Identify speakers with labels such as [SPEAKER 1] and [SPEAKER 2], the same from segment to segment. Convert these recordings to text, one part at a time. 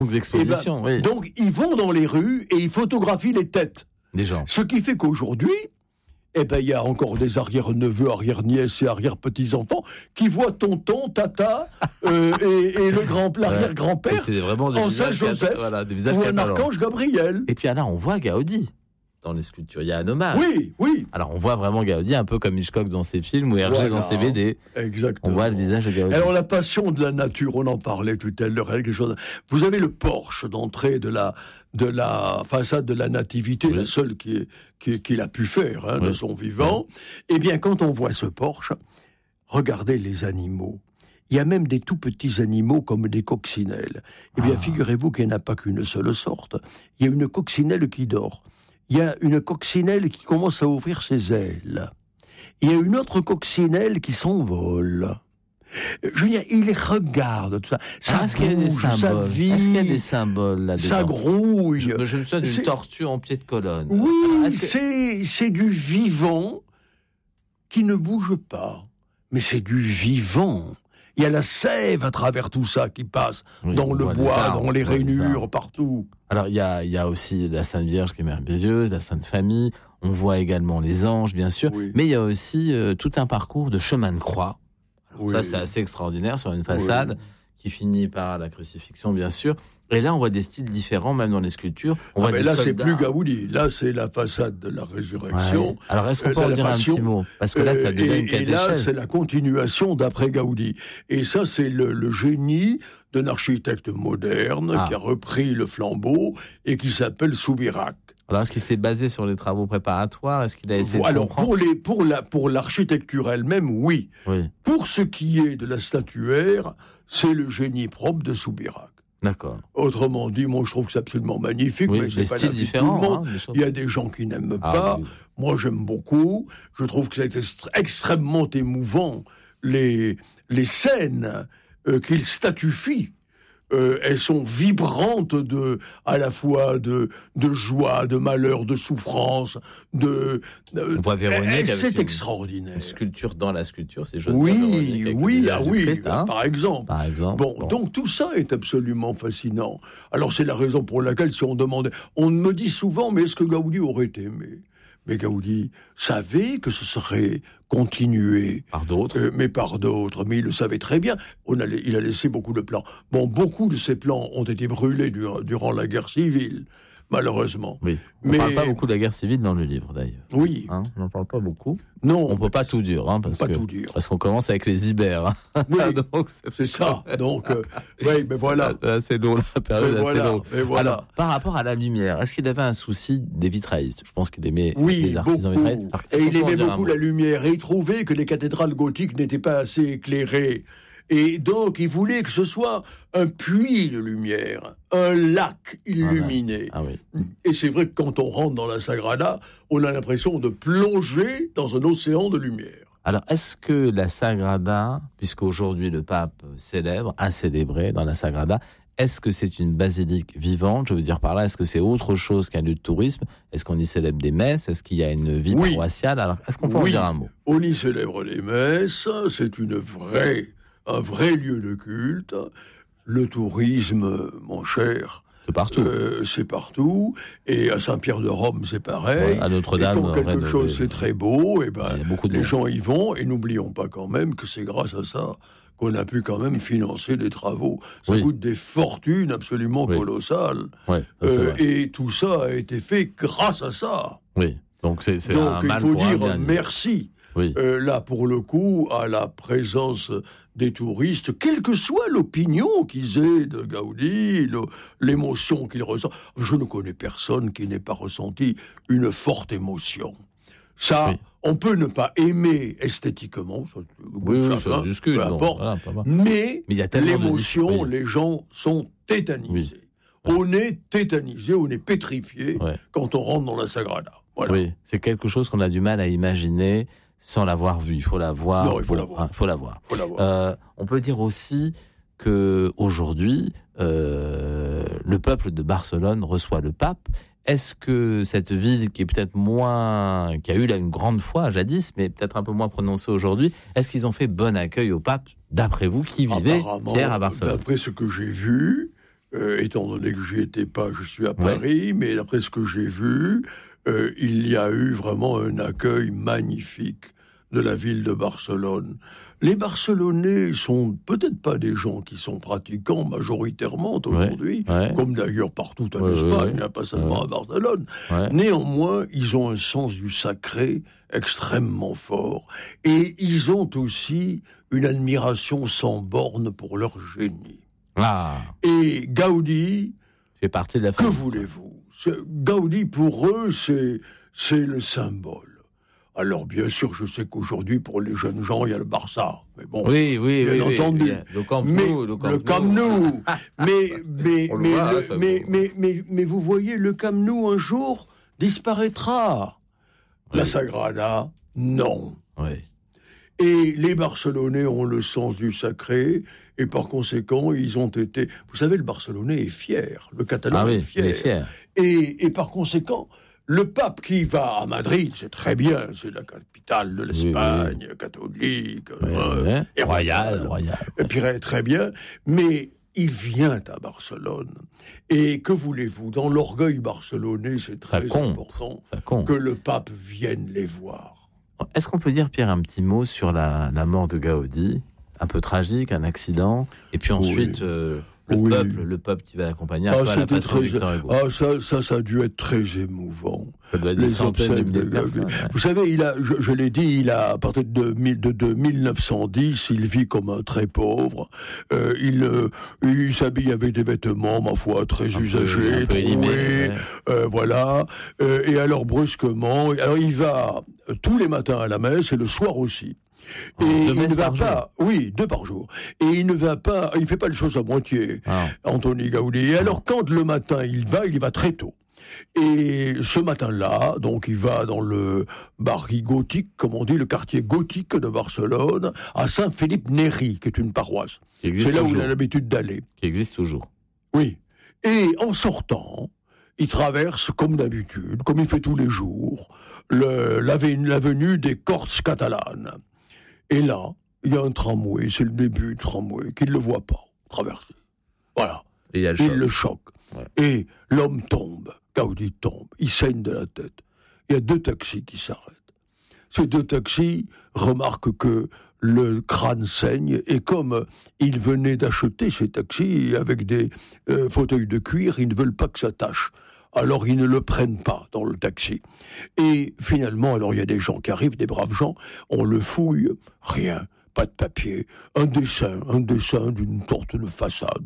[SPEAKER 1] Donc, expositions, oui.
[SPEAKER 2] Donc, ils vont dans les rues et ils photographient les têtes.
[SPEAKER 1] Des gens.
[SPEAKER 2] Ce qui fait qu'aujourd'hui, il y a encore des arrière-neveux, arrière-nièces et arrière-petits-enfants qui voient tonton, tata et l'arrière-grand-père
[SPEAKER 1] c'est vraiment des
[SPEAKER 2] en
[SPEAKER 1] visages
[SPEAKER 2] Saint-Joseph
[SPEAKER 1] des visages
[SPEAKER 2] ou un
[SPEAKER 1] catalans.
[SPEAKER 2] archange Gabriel.
[SPEAKER 1] Et puis là, on voit Gaudi dans les sculptures. Il y a un hommage.
[SPEAKER 2] Oui.
[SPEAKER 1] Alors, on voit vraiment Gaudi, un peu comme Hitchcock dans ses films ou Hergé dans ses BD.
[SPEAKER 2] Exactement.
[SPEAKER 1] On voit le visage de Gaudi.
[SPEAKER 2] Alors, la passion de la nature, on en parlait tout à l'heure. Quelque chose. Vous avez le porche d'entrée de la façade de la Nativité, la seule qu'il a pu faire de son vivant. Eh bien, quand on voit ce porche, regardez les animaux. Il y a même des tout petits animaux comme des coccinelles. Eh bien, figurez-vous qu'il n'y en a pas qu'une seule sorte. Il y a une coccinelle qui dort. Il y a une coccinelle qui commence à ouvrir ses ailes. Il y a une autre coccinelle qui s'envole. Je veux dire, il regarde tout ça. Ça bouge, ça vit.
[SPEAKER 1] Est-ce qu'il y a des symboles là-dedans?
[SPEAKER 2] Ça grouille.
[SPEAKER 1] Je me souviens d'une tortue en pied de colonne.
[SPEAKER 2] Oui, c'est du vivant qui ne bouge pas. Mais c'est du vivant. Il y a la sève à travers tout ça qui passe dans le bois, dans les rainures, partout.
[SPEAKER 1] Alors, il y a aussi la Sainte Vierge qui est merveilleuse, la Sainte Famille. On voit également les anges, bien sûr. Oui. Mais il y a aussi tout un parcours de chemin de croix. Ça, c'est assez extraordinaire sur une façade qui finit par la crucifixion, bien sûr. Et là, on voit des styles différents, même dans les sculptures.
[SPEAKER 2] Mais là, c'est plus Gaudi. Là, c'est la façade de la résurrection.
[SPEAKER 1] Ouais. Alors, est-ce qu'on peut en dire un petit mot? Parce que là, ça devient une quête d'échelle.
[SPEAKER 2] Et là, c'est la continuation d'après Gaudi. Et ça, c'est le génie d'un architecte moderne qui a repris le flambeau et qui s'appelle Soubirac.
[SPEAKER 1] Alors, est-ce qu'il s'est basé sur les travaux préparatoires? Est-ce qu'il a essayé de comprendre?
[SPEAKER 2] Pour l'architecture elle-même, oui. Pour ce qui est de la statuaire, c'est le génie propre de Soubirac.
[SPEAKER 1] D'accord.
[SPEAKER 2] Autrement dit, moi je trouve que c'est absolument magnifique, mais c'est pas l'avis de tout le monde. Il y a des gens qui n'aiment pas. Oui. Moi j'aime beaucoup. Je trouve que c'est extrêmement émouvant. Les scènes qu'il statufie, elles sont vibrantes à la fois de joie, de malheur, de souffrance,
[SPEAKER 1] On voit Véronique
[SPEAKER 2] c'est extraordinaire.
[SPEAKER 1] Une sculpture dans la sculpture, c'est juste
[SPEAKER 2] Christ, par exemple. Donc tout ça est absolument fascinant. Alors c'est la raison pour laquelle, si on demandait, on me dit souvent, mais est-ce que Gaudi aurait aimé? Mais Gaudi savait que ce serait continué.
[SPEAKER 1] Par d'autres.
[SPEAKER 2] Mais il le savait très bien. Il a laissé beaucoup de plans. Beaucoup de ces plans ont été brûlés durant la guerre civile, malheureusement.
[SPEAKER 1] Oui. On ne parle pas beaucoup de la guerre civile dans le livre, d'ailleurs.
[SPEAKER 2] Oui.
[SPEAKER 1] On n'en parle pas beaucoup.
[SPEAKER 2] Non.
[SPEAKER 1] On ne peut pas tout dire. Parce qu'on commence avec les Ibères.
[SPEAKER 2] Oui, donc, c'est ça. Donc, mais voilà.
[SPEAKER 1] C'est long, la période assez longue.
[SPEAKER 2] Voilà.
[SPEAKER 1] Alors, par rapport à la lumière, est-ce qu'il avait un souci des vitraillistes? Je pense qu'il aimait les artisans vitraillistes.
[SPEAKER 2] Et il aimait beaucoup la lumière. Et il trouvait que les cathédrales gothiques n'étaient pas assez éclairées. Et donc, il voulait que ce soit un puits de lumière, un lac illuminé. Et c'est vrai que quand on rentre dans la Sagrada, on a l'impression de plonger dans un océan de lumière.
[SPEAKER 1] Alors, est-ce que la Sagrada, puisqu'aujourd'hui le pape a célébré dans la Sagrada, est-ce que c'est une basilique vivante? Je veux dire par là, est-ce que c'est autre chose qu'un lieu de tourisme? Est-ce qu'on y célèbre des messes? Est-ce qu'il y a une vie paroissiale? Alors, est-ce qu'on peut en dire un mot?
[SPEAKER 2] On y célèbre des messes, c'est un vrai lieu de culte. Le tourisme, mon cher,
[SPEAKER 1] c'est partout.
[SPEAKER 2] C'est partout. Et à Saint-Pierre-de-Rome, c'est pareil.
[SPEAKER 1] À Notre-Dame,
[SPEAKER 2] et quand quelque chose c'est très beau, les gens y vont. Et n'oublions pas quand même que c'est grâce à ça qu'on a pu quand même financer des travaux. Ça coûte des fortunes absolument colossales. Et tout ça a été fait grâce à ça.
[SPEAKER 1] Oui. Donc c'est un mal
[SPEAKER 2] il faut
[SPEAKER 1] pour un
[SPEAKER 2] dire merci. Là, pour le coup, à la présence des touristes, quelle que soit l'opinion qu'ils aient de Gaudi, l'émotion qu'ils ressentent. Je ne connais personne qui n'ait pas ressenti une forte émotion. Ça, on peut ne pas aimer esthétiquement,
[SPEAKER 1] ça discute,
[SPEAKER 2] peu importe, mais
[SPEAKER 1] il y a
[SPEAKER 2] l'émotion, les gens sont tétanisés. On est tétanisé, on est pétrifié quand on rentre dans la Sagrada. Voilà.
[SPEAKER 1] Oui, c'est quelque chose qu'on a du mal à imaginer sans l'avoir vu. Il faut la voir.
[SPEAKER 2] Non, il faut la voir.
[SPEAKER 1] On peut dire aussi qu'aujourd'hui, le peuple de Barcelone reçoit le pape. Est-ce que cette ville qui est peut-être qui a eu là une grande foi jadis, mais peut-être un peu moins prononcée aujourd'hui, est-ce qu'ils ont fait bon accueil au pape, d'après vous, qui vivait, Pierre, à Barcelone?
[SPEAKER 2] D'après ce que j'ai vu, étant donné que j'y étais pas, je suis à Paris, mais d'après ce que j'ai vu, il y a eu vraiment un accueil magnifique de la ville de Barcelone. Les Barcelonais sont peut-être pas des gens qui sont pratiquants majoritairement aujourd'hui, comme d'ailleurs partout en Espagne, pas seulement à Barcelone. Néanmoins, ils ont un sens du sacré extrêmement fort. Et ils ont aussi une admiration sans borne pour leur génie. Et Gaudi
[SPEAKER 1] fait partie de la
[SPEAKER 2] famille. Que voulez-vous ? Gaudi, pour eux, c'est le symbole. Alors, bien sûr, je sais qu'aujourd'hui, pour les jeunes gens, il y a le Barça. Mais bon, bien entendu.
[SPEAKER 1] Le Camp Nou.
[SPEAKER 2] Mais vous voyez, le Camp Nou, un jour, disparaîtra. La Sagrada, non. Et les Barcelonais ont le sens du sacré, et par conséquent, ils ont été... Vous savez, le Barcelonais est fier, le Catalan est fier.
[SPEAKER 1] Il est fier.
[SPEAKER 2] Et par conséquent... Le pape qui va à Madrid, c'est très bien, c'est la capitale de l'Espagne, catholique, et royale. Et puis très bien, mais il vient à Barcelone. Et que voulez-vous, dans l'orgueil barcelonais, c'est très important que le pape vienne les voir.
[SPEAKER 1] Est-ce qu'on peut dire, Pierre, un petit mot sur la mort de Gaudi ? Un peu tragique, un accident, et puis ensuite... Le peuple qui va l'accompagner un peu à la passion de Victor Hugo.
[SPEAKER 2] Ça a dû être très émouvant.
[SPEAKER 1] Ça doit être des centaines de milliers de personnes.
[SPEAKER 2] Vous savez, je l'ai dit, à partir de 1910, il vit comme un très pauvre. Il s'habille avec des vêtements, ma foi, très usagés, troués. Voilà. Et alors, brusquement, il va tous les matins à la messe et le soir aussi. Et il ne va pas, 2 par jour. Et il ne va pas, il fait pas les choses à moitié, Antoni Gaudi. Et alors, quand le matin il va très tôt. Et ce matin-là, donc il va dans le barri gothique, comme on dit, le quartier gothique de Barcelone, à Saint-Philippe Néri, qui est une paroisse. C'est là où il a l'habitude d'aller.
[SPEAKER 1] Qui existe toujours.
[SPEAKER 2] Oui. Et en sortant, il traverse, comme d'habitude, comme il fait tous les jours, l'avenue des Corts Catalanes. Et là, il y a un tramway, c'est le début du tramway, qu'il ne le voit pas traverser. Voilà.
[SPEAKER 1] Et
[SPEAKER 2] il le choque. Et l'homme tombe, Gaudi tombe, il saigne de la tête. Il y a 2 taxis qui s'arrêtent. Ces 2 taxis remarquent que le crâne saigne, et comme ils venaient d'acheter ces taxis avec des fauteuils de cuir, ils ne veulent pas que ça tâche. Alors ils ne le prennent pas dans le taxi. Et finalement, alors il y a des gens qui arrivent, des braves gens, on le fouille, rien, pas de papier, un dessin d'une torte de façade,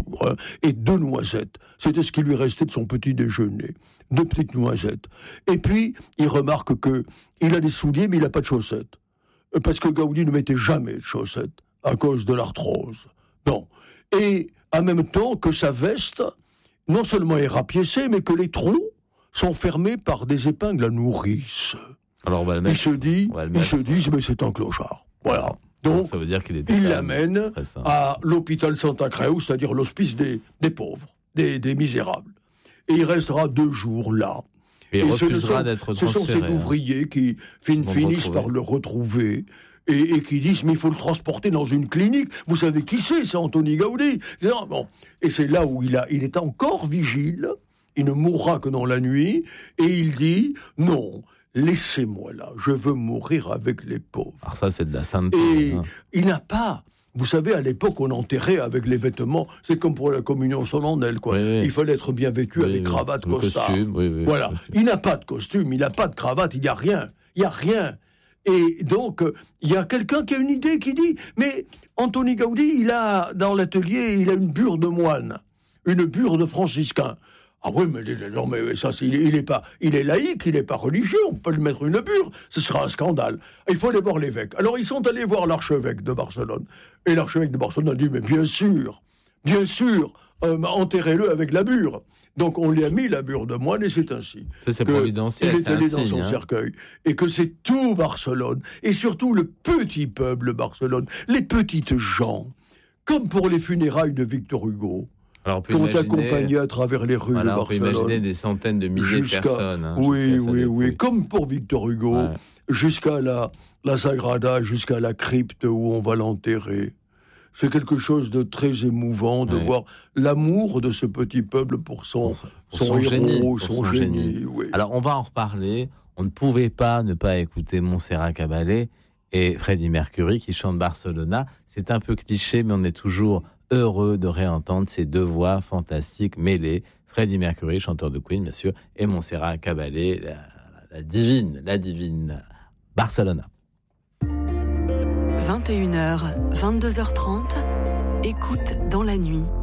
[SPEAKER 2] et 2 noisettes. C'était ce qui lui restait de son petit déjeuner. 2 petites noisettes. Et puis, il remarque que il a des souliers, mais il n'a pas de chaussettes. Parce que Gaudi ne mettait jamais de chaussettes, à cause de l'arthrose. Non. Et en même temps que sa veste... non seulement est rapiécé, mais que les trous sont fermés par des épingles à nourrice.
[SPEAKER 1] Alors on va le mettre.
[SPEAKER 2] Ils se disent, mais c'est un clochard. Voilà. Donc,
[SPEAKER 1] ça veut dire qu'il
[SPEAKER 2] il l'amène à l'hôpital Santa Creu, c'est-à-dire l'hospice des pauvres, des misérables. Et il restera 2 jours là.
[SPEAKER 1] Et refusera d'être transféré.
[SPEAKER 2] Ce sont ces ouvriers qui finissent par le retrouver. Et qui disent, mais il faut le transporter dans une clinique. Vous savez qui c'est Antoni Gaudi. Bon. Et c'est là où il est encore vigile, il ne mourra que dans la nuit, et il dit, non, laissez-moi là, je veux mourir avec les pauvres.
[SPEAKER 1] Alors ça, c'est de la sainteté.
[SPEAKER 2] Et il n'a pas... Vous savez, à l'époque, on enterrait avec les vêtements, c'est comme pour la communion solennelle, quoi. Oui. Il fallait être bien vêtu avec cravate, costard.
[SPEAKER 1] Costume,
[SPEAKER 2] voilà. Il n'a pas de costume, il n'a pas de cravate, il n'y a rien. Il n'y a rien. Et donc, il y a quelqu'un qui a une idée qui dit, mais Antoni Gaudi, il a, dans l'atelier, il a une bure de moine, une bure de franciscain. Ah oui, mais ça, il est laïque, il n'est pas religieux, on peut lui mettre une bure, ce sera un scandale. Il faut aller voir l'évêque. Alors, ils sont allés voir l'archevêque de Barcelone. Et l'archevêque de Barcelone a dit, mais bien sûr, enterrez-le avec la bure. Donc on lui a mis la bure de moine et c'est ainsi.
[SPEAKER 1] Ça, c'est providentiel.
[SPEAKER 2] Il est allé dans son cercueil. Et que c'est tout Barcelone, et surtout le petit peuple de Barcelone, les petites gens, comme pour les funérailles de Victor Hugo, qui ont accompagné à travers les rues de Barcelone. On peut
[SPEAKER 1] imaginer des centaines de milliers de personnes.
[SPEAKER 2] Oui, comme pour Victor Hugo, jusqu'à la Sagrada, jusqu'à la crypte où on va l'enterrer. c'est quelque chose de très émouvant de voir l'amour de ce petit peuple pour son héros, son génie. Oui.
[SPEAKER 1] Alors, on va en reparler. On ne pouvait pas ne pas écouter Montserrat Caballé et Freddie Mercury qui chantent Barcelona. C'est un peu cliché, mais on est toujours heureux de réentendre ces deux voix fantastiques mêlées. Freddie Mercury, chanteur de Queen, bien sûr, et Montserrat Caballé, la divine Barcelona.
[SPEAKER 3] 21h, 22h30, écoute dans la nuit.